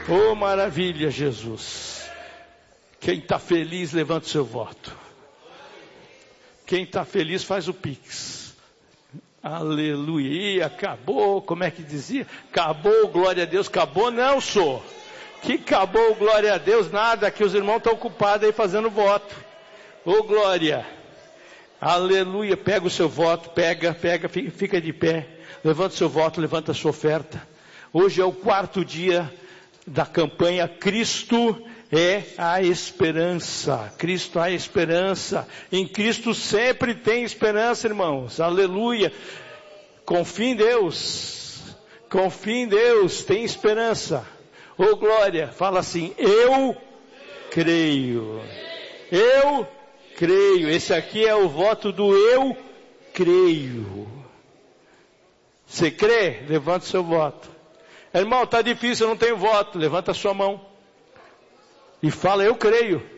Oh, maravilha, Jesus. Quem está feliz, levanta o seu voto. Quem está feliz, faz o Pix. Aleluia. E acabou, como é que dizia? Acabou, glória a Deus. Acabou não, sou. Que acabou, glória a Deus, nada. Que os irmãos estão ocupados aí fazendo voto. Oh, glória. Aleluia. Pega o seu voto, pega, fica de pé. Levanta o seu voto, levanta a sua oferta. Hoje é o 4º dia da campanha Cristo é a esperança. Cristo é a esperança. Em Cristo sempre tem esperança, irmãos. Aleluia. Confie em Deus. Confie em Deus. Tem esperança. Oh, glória. Fala assim: eu creio. Eu creio. Esse aqui é o voto do eu creio. Você crê? Levanta o seu voto. Irmão, está difícil, eu não tenho voto. Levanta a sua mão. E fala: eu creio.